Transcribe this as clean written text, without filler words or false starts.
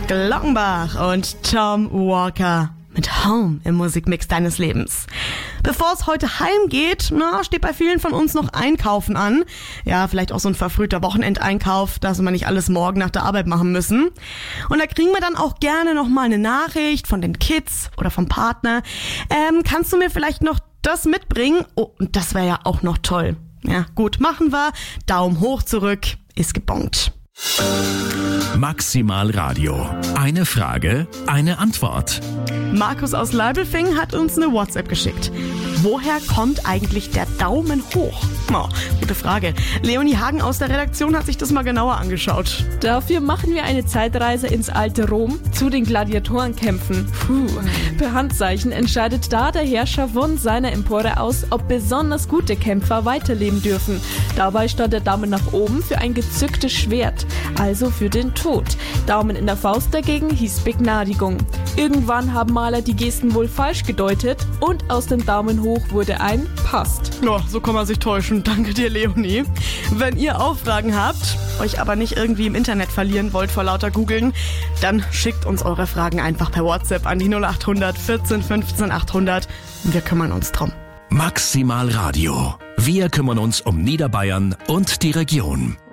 Glockenbach und Tom Walker mit Home im Musikmix deines Lebens. Bevor es heute heimgeht, steht bei vielen von uns noch Einkaufen an. Ja, vielleicht auch so ein verfrühter Wochenendeinkauf, dass wir nicht alles morgen nach der Arbeit machen müssen. Und da kriegen wir dann auch gerne nochmal eine Nachricht von den Kids oder vom Partner. Kannst du mir vielleicht noch das mitbringen? Oh, und das wäre ja auch noch toll. Ja, gut, machen wir. Daumen hoch zurück, ist gebongt. Maximal Radio. Eine Frage, eine Antwort. Markus aus Leibelfingen hat uns eine WhatsApp geschickt. Woher kommt eigentlich der Daumen hoch? Oh, gute Frage. Leonie Hagen aus der Redaktion hat sich das mal genauer angeschaut. Dafür machen wir eine Zeitreise ins alte Rom zu den Gladiatorenkämpfen. Per Handzeichen entscheidet da der Herrscher von seiner Empore aus, ob besonders gute Kämpfer weiterleben dürfen. Dabei stand der Daumen nach oben für ein gezücktes Schwert, also für den Tod. Daumen in der Faust dagegen hieß Begnadigung. Irgendwann haben Maler die Gesten wohl falsch gedeutet und aus dem Daumen hoch wurde ein passt. Ja, so kann man sich täuschen. Danke dir, Leonie. Wenn ihr auch Fragen habt, euch aber nicht irgendwie im Internet verlieren wollt vor lauter Googeln, dann schickt uns eure Fragen einfach per WhatsApp an die 0800 14 15 800. Wir kümmern uns drum. Maximal Radio. Wir kümmern uns um Niederbayern und die Region.